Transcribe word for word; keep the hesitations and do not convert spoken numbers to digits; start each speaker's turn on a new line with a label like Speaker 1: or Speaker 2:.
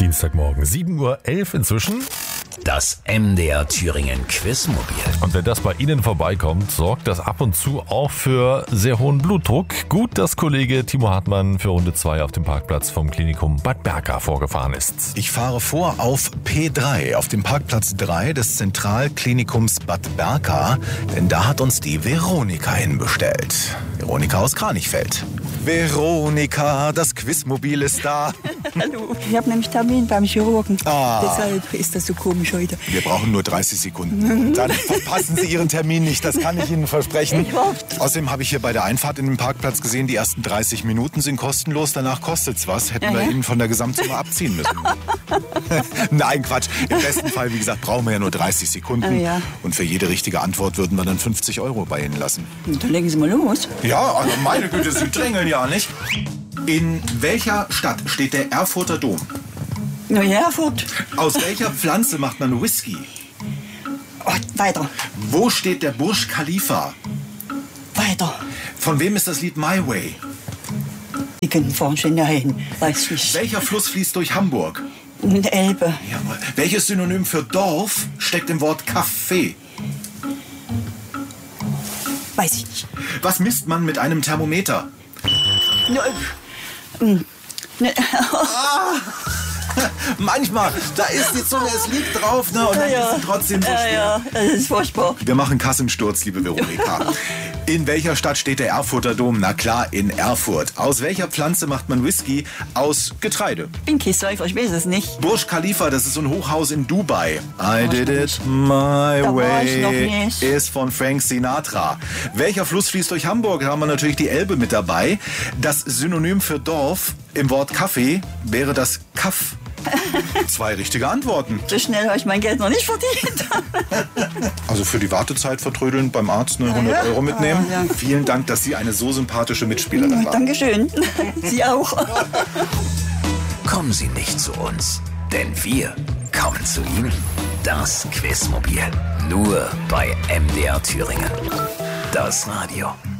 Speaker 1: Dienstagmorgen, sieben Uhr elf inzwischen.
Speaker 2: Das M D R Thüringen Quizmobil.
Speaker 1: Und wenn das bei Ihnen vorbeikommt, sorgt das ab und zu auch für sehr hohen Blutdruck. Gut, dass Kollege Timo Hartmann für Runde zwei auf dem Parkplatz vom Klinikum Bad Berka vorgefahren ist.
Speaker 3: Ich fahre vor auf P drei, auf dem Parkplatz drei des Zentralklinikums Bad Berka, denn da hat uns die Veronika hinbestellt. Veronika aus Kranichfeld. Veronika, das Quizmobil ist da.
Speaker 4: Hallo. Ich habe nämlich Termin beim Chirurgen.
Speaker 3: Ah.
Speaker 4: Deshalb ist das so komisch heute.
Speaker 3: Wir brauchen nur dreißig Sekunden. Dann verpassen Sie Ihren Termin nicht, das kann ich Ihnen versprechen.
Speaker 4: Ich hoffe.
Speaker 3: Außerdem habe ich hier bei der Einfahrt in den Parkplatz gesehen, die ersten dreißig Minuten sind kostenlos, danach kostet's was. Hätten
Speaker 4: Ja,
Speaker 3: wir
Speaker 4: ja.
Speaker 3: Ihnen von der Gesamtsumme abziehen müssen. Nein, Quatsch. Im besten Fall, wie gesagt, brauchen wir ja nur dreißig Sekunden.
Speaker 4: Ja, ja.
Speaker 3: Und für jede richtige Antwort würden wir dann fünfzig Euro bei Ihnen lassen.
Speaker 4: Dann legen Sie mal los.
Speaker 3: Ja, also meine Güte, Sie drängeln ja nicht. In welcher Stadt steht der Erfurter Dom?
Speaker 4: Na ja, Erfurt.
Speaker 3: Aus welcher Pflanze macht man Whisky?
Speaker 4: Oh, weiter.
Speaker 3: Wo steht der Burj Khalifa?
Speaker 4: Weiter.
Speaker 3: Von wem ist das Lied My Way?
Speaker 4: Die können vorne schon dahin. Weiß ich.
Speaker 3: Welcher Fluss fließt durch Hamburg?
Speaker 4: Eine Elbe.
Speaker 3: Jawohl. Welches Synonym für Dorf steckt im Wort Café?
Speaker 4: Weiß ich nicht.
Speaker 3: Was misst man mit einem Thermometer?
Speaker 4: Ne, ähm, ne,
Speaker 3: Manchmal, da ist die Zunge, es liegt drauf, ne? Und dann
Speaker 4: Ja, ja.
Speaker 3: ist es trotzdem so
Speaker 4: ja,
Speaker 3: schwer.
Speaker 4: ja, das ist furchtbar.
Speaker 3: Wir machen Kassensturz, liebe Veronika. In welcher Stadt steht der Erfurter Dom? Na klar, in Erfurt. Aus welcher Pflanze macht man Whisky? Aus Getreide.
Speaker 4: Bin Kiesläufer, ich weiß es nicht.
Speaker 3: Burj Khalifa, das ist so ein Hochhaus in Dubai. I
Speaker 4: ich
Speaker 3: did
Speaker 4: noch
Speaker 3: it
Speaker 4: nicht.
Speaker 3: my
Speaker 4: Da war ich noch
Speaker 3: way
Speaker 4: nicht.
Speaker 3: ist von Frank Sinatra. Welcher Fluss fließt durch Hamburg? Da haben wir natürlich die Elbe mit dabei. Das Synonym für Dorf im Wort Kaffee wäre das Kaff. Zwei richtige Antworten.
Speaker 4: So schnell habe ich mein Geld noch nicht verdient.
Speaker 3: Also für die Wartezeit vertrödeln beim Arzt eine hundert
Speaker 4: ja.
Speaker 3: Euro mitnehmen.
Speaker 4: Ah, ja.
Speaker 3: Vielen Dank, dass Sie eine so sympathische Mitspielerin waren.
Speaker 4: Dankeschön. Sie auch.
Speaker 2: Kommen Sie nicht zu uns, denn wir kommen zu Ihnen. Das Quizmobil. Nur bei M D R Thüringen. Das Radio.